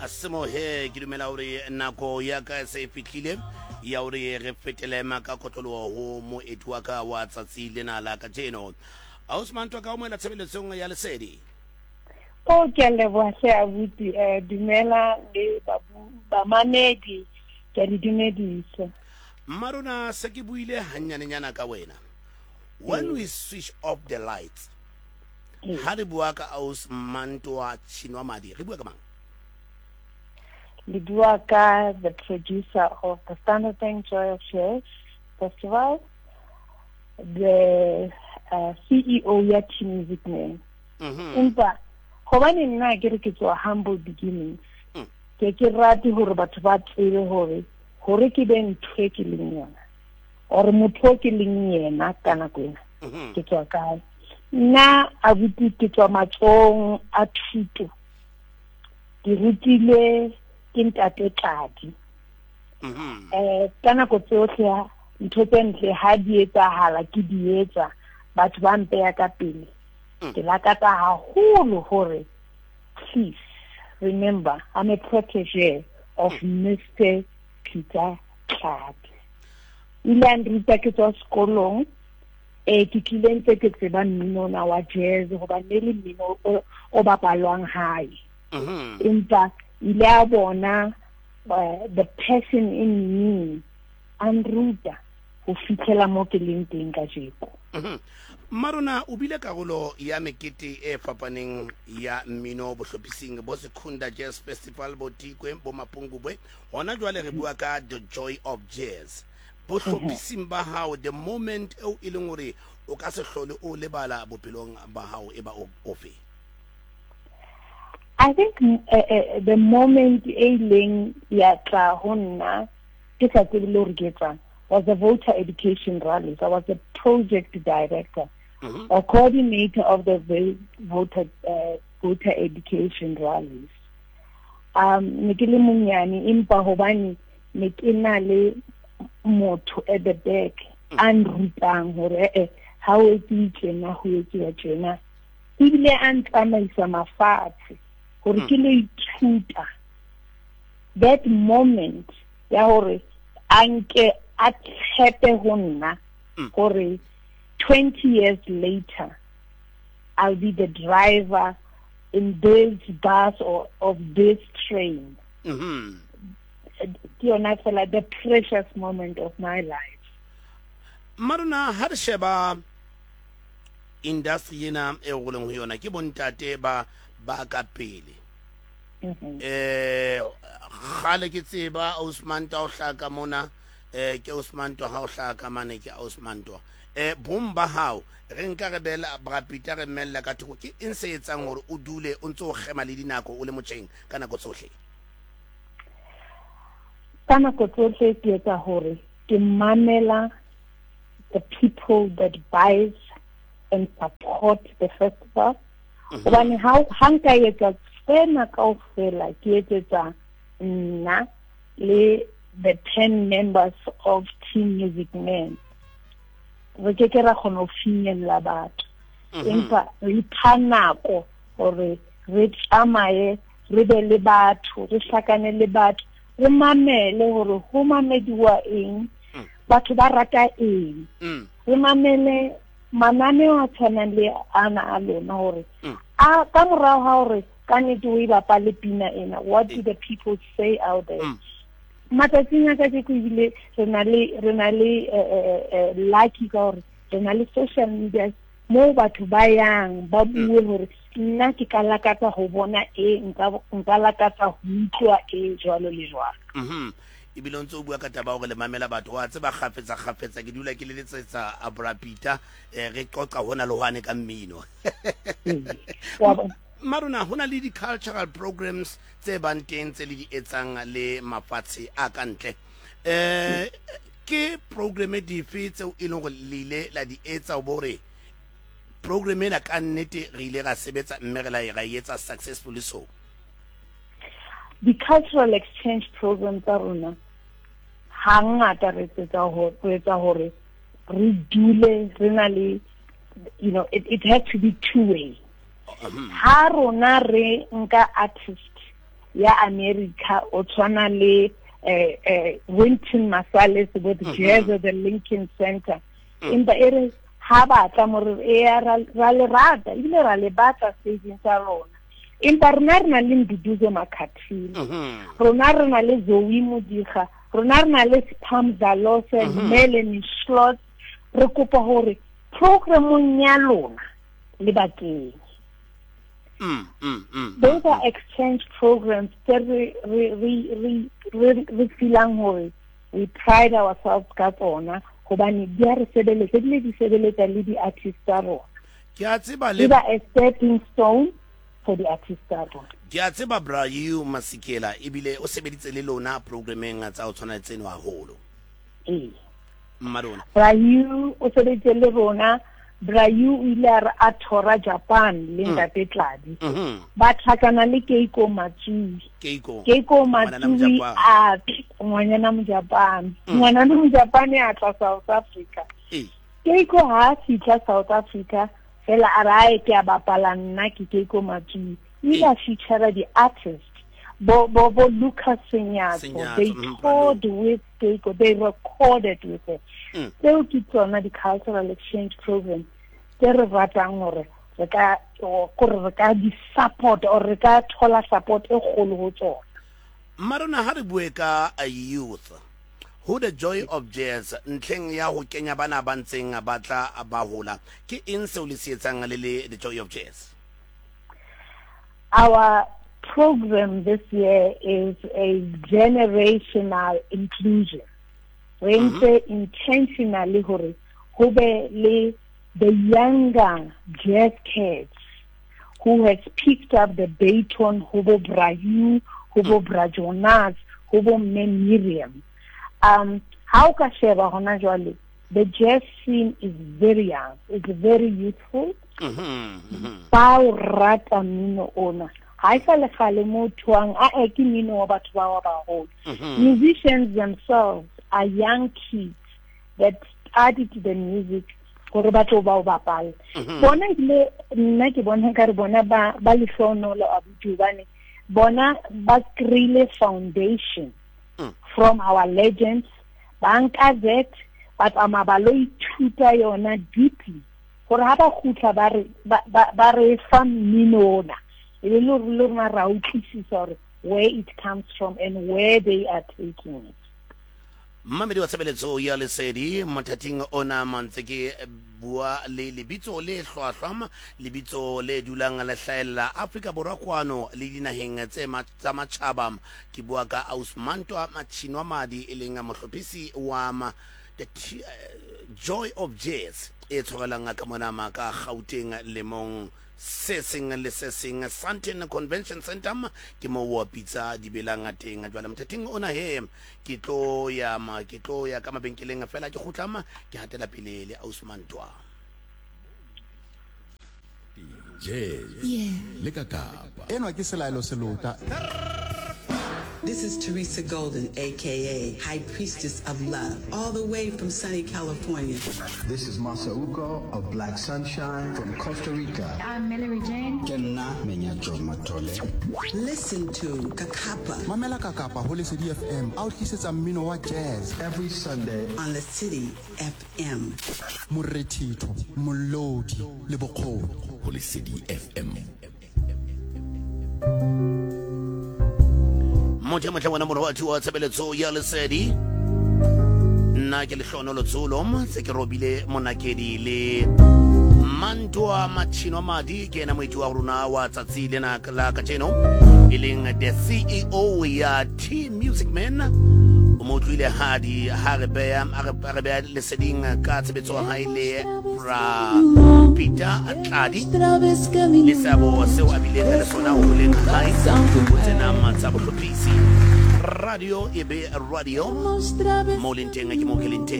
asemo he ke dumela hore nako ya ka se fitlhile ya hore re fetele maka kotlolo ho mo etwa ka wa tsatsi lena la ka jeno Ausman to ka mo la tshebeletsong ya lesedi o ke le bua se abuti dumela le ba manedi ke di dumedisa maruna se ke buile hanyane nyana ka wena when we switch off the lights ha re bua ka Ausman to wa Chinwa Madi re bua ka mang Liduaka, the producer of the Standard Bank Joy of Shares Festival, the CEO ya Team Music Man. Empa, hobane nna ke re ke tswa humble beginnings. Ke rate hore batho ba tsebe hore ke be ntho ke leng yona. Or motho ke leng yena kana kwena. Ke tswa kae. Nna abuti ke tswa matsong a thuto. Ke rutile ke ntate tladi kana go tsotlhe ntho tse ntle ha di etsahala ke di etsa batho ba mpeya ka pele ke lakatsa haholo hore please remember I'm a protege of Mr. Peter Tladi ile andruta ke tswa sekolong ke tlile ntse ke tseba mmino na wa jazz goba nele mmino o bapalwang hae empa the passion in me andruta go fitlhela mo ke leng teng ka jeko maruna o bile karolo ya mekete e fapaneng ya mmino bohlophising bo Secunda Jazz Festival bo Tikwe bo Mapungubwe hona jwale re bua ka the Joy of Jazz bohlophising ba hao the moment o ileng hore o ka se hlole o lebala bophelong ba hao e ba ofe I think the moment ailing yatla honna was the voter education rallies. I was the project director or coordinator of the voter education rallies. Nikile munyani impa hobani nikina le moto at the back and rutang hore how it na ho etsa tjena ile antsamaisa mafatshe that moment ya hore anke a tshepe ho nna hore 20 years later I'll be the driver in this bus or of this train. You know, I feel like the precious moment of my life. Maruna har sheba industry na e go leng ho yona ke bontate ba ka pele gale ke tseba Ausman to o hlaka mona ke Ausman to ha o hlaka mane ke Ausman to bomba hao re nka re bela ba Peter re mella ka thoko ke eng se etsang hore o dule o ntse o gema le dinako o le motjeng kana go tsohle kana go tsohle ke etsa hore ke mamela the people that buys and support the festival. When how hanka etsa tsena kaofela ke etsa nna le the 10 members of Team Music Man re ke ra khona finyella batho empa re phanako hore re tsamaye re be le batho re hlakane le batho re mamele hore ho mamediwa eng batho ba rata eng re mamele manane wa tshwana le ana a lona hore a ka morao ha hore ka nnete o bapa le pina ena what do the people say out there matsatsing a ka ke ile re na le lucky ka hore re na le social media mo batho ba yang ba bue hore nna ke ka lakatsa ho bona nka lakatsa ho utlwa jwalo le jwalo ibile ntse o bua ka taba hore le mamela batho wa tseba gafetsa ke dula ke le letsetsa Abra Peter re qoqa hona le hwane ka mmino maruna hona le di cultural programs tse banteng tse le di etsang le mafatshe a ka ntle ke program dife tseo e leng go lile la di etsa o bore program ena ka nnete re ile ra sebetsa mme re la etsa successfully so the cultural exchange program tsa rona hangata re tsetsa hore re dule re na le it has to be two way ha rona re nka artist ya America o tshwana le Wynton Marsalis with Jazz at the Lincoln Center in the area ha batla more ra le rata ile ra le batla staging sa rona empa rena re na le Nduduzo Makhathini rona re na le Zoe Modiga rona re na le Spam Zalose Melanie Schlotz re kopa hore programong ya lona le bakeng those are exchange programs that we feelang hore we pride ourselves ka tsona hobane di a re sebeletsa di sebeletsa le di artists tsa rona ke a tseba le a stepping stone for the artists tsa rona ke a tseba Brayu Masikela ebile o sebeditse le lona programming tsa o tshwana tseno haholo mmarona Brayu o sebeditse le rona Brayu ile a thora Japan le Ntate Tladi ba tlhakana le Keiko Matsui Keiko Matsui a ngwanyana mo Japan ngwana mo Japan ya tla South Africa Keiko ha fitla South Africa fela arae ke abapala nna ke Keiko Matsui ile feature the artist bo Lucas Senyato they toured with Keiko they recorded with her so ke tsona the cultural exchange program re ratang hore re ka di support or re ka thola support e kgolo ho tsona marona ha re bue ka a youth who the joy of jazz ntleng ya ho kenya bana ba ntseng batla ba hola ke eng se o le sietsang le the joy of jazz our program this year is a generational inclusion re intentionally hore ho be le the younger jazz kids who has picked up the baton, Hubo Brayu, Hubo Brajonas, Hubo Miriam. How ka sheba hona jwale? The jazz scene is very young, it's very youthful. Bao rata mino ona. Haisa le khale mo tuang a eki mino wa batho ba baholo. Musicians themselves are young kids that added to the music. Gore batho ba o bapala bona ile nna ke bona ka re bona ba le hlono lo abuti bane bona ba create foundation from our legends banka that but amabalo ithuta yona deeply gore ha ba khutla ba re fa minona ile lo ra utlwisisa where it comes from and where they are taking it Mamedi wa tshebeletso ya Lesedi mothating ona mantse ke bua le lebitso le hlwahlwa lebitso le dulang le hlaela Afrika Borwa kwano le dinaheng tse tsa matjhaba ke bua ka Ausmantwa Machinwa Madi elenga mohlophisi wa the joy of jazz e tshwarelang ka mona ma ka Gauteng Lemong sesing Sandton Convention Center ke mo wa pizza di belanga teng jwale mothating ona he ke tlo ya ka mabenkeleng fela ke khutlama ke hatela pele le Ausmantwa le ka kapa enwa ke selaelo selota. This is Teresa Golden, a.k.a. High Priestess of Love, all the way from sunny California. This is Masauko of Black Sunshine from Costa Rica. I'm Mallory Jane. Listen to Kakapa. Mamela Kakapa, Holy City FM, out kisses a mino wa jazz. Every Sunday on the City FM. Muretito, Mulodi, Liboko, Holy City FM. Moja wana mo watu wa tshebeletso ya Lesedi nna ke le hlono lo tsolom se ke robile monakedi le Mantwa Machinwa Madi ke na moiti wa rona wa tsatsi le na la ka tseno ileng the CEO ya T Music Man o mo tlile hadi harebeya Leseding ka tshebetso ha ile fra Peter Atladi le sabo se wa bile le sona o le hai o tsena matsa bohlopisi radio ebe radio mo lenteng ke mo kelente